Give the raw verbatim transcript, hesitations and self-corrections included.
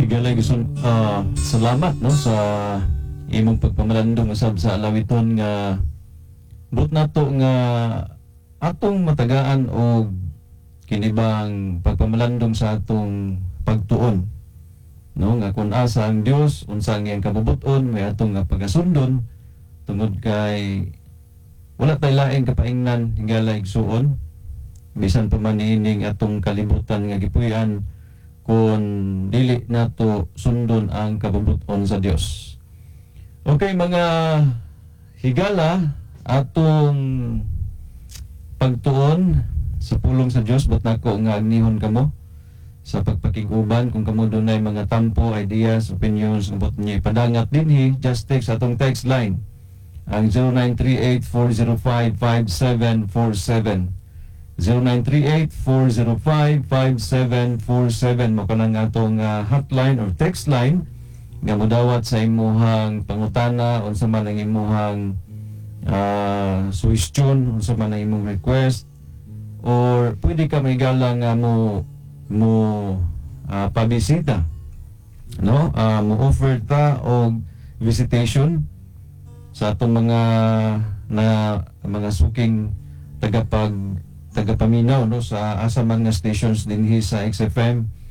Higalay gusto uh, salamat no sa imong pagpamalandong usab sa alawiton nga but nato nga atong matagaan og kinibang pagpamalandong sa atong pagtuon no nga kun asa ang Dios unsa ang iyang kabubuton may atong nga pagasundon tungod kay wala tay laing kapaingnan higalay igsuon bisan pa man ining atong kalibutan nga gipuy-an kung dili nato sundon ang kabubuton sa Dios. Okay, mga higala atong pagtuon sa pulong sa Dios but nako nga agnihon kamo sa pagpakiguban kung kamo dunay mga tampo, ideas, opinions about niya ipadangat dinhi just text atong text line ang zero nine three eight four zero five five seven four seven zero nine three eight four zero five five seven four seven mo kanang atong uh, hotline or text line nga modawat sa imuhang pangutana unsa man ang imuhang uh, suggestion unsa man ang imong request or pwede ka may gala nga mo mo uh, pabisita no uh, mo offer ta og visitation sa atong mga na mga suking tagapag tagapaminaw no sa asa man nga stations dinhi sa X F M